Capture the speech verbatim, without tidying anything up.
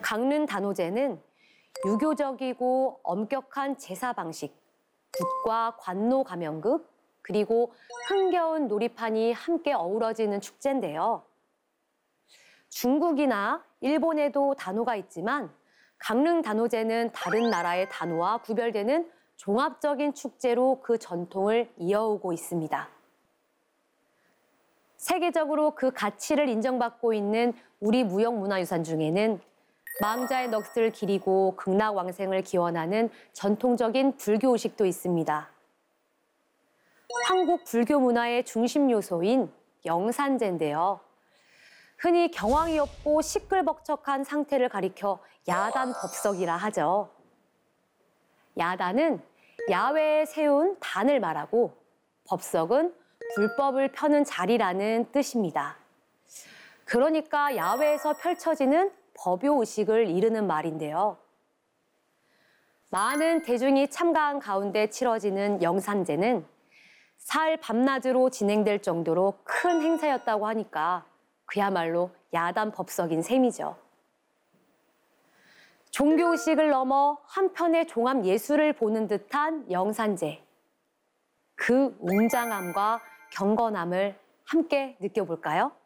강릉 단오제는 유교적이고 엄격한 제사 방식, 굿과 관노 가면급, 그리고 흥겨운 놀이판이 함께 어우러지는 축제인데요. 중국이나 일본에도 단오가 있지만 강릉 단오제는 다른 나라의 단오와 구별되는 종합적인 축제로 그 전통을 이어오고 있습니다. 세계적으로 그 가치를 인정받고 있는 우리 무형문화유산 중에는 망자의 넋을 기리고 극락왕생을 기원하는 전통적인 불교의식도 있습니다. 한국 불교 문화의 중심 요소인 영산제인데요. 흔히 경황이 없고 시끌벅적한 상태를 가리켜 야단법석이라 하죠. 야단은 야외에 세운 단을 말하고 법석은 불법을 펴는 자리라는 뜻입니다. 그러니까 야외에서 펼쳐지는 법요의식을 이르는 말인데요. 많은 대중이 참가한 가운데 치러지는 영산제는 사흘 밤낮으로 진행될 정도로 큰 행사였다고 하니까 그야말로 야단 법석인 셈이죠. 종교의식을 넘어 한편의 종합 예술을 보는 듯한 영산제. 그 웅장함과 경건함을 함께 느껴볼까요?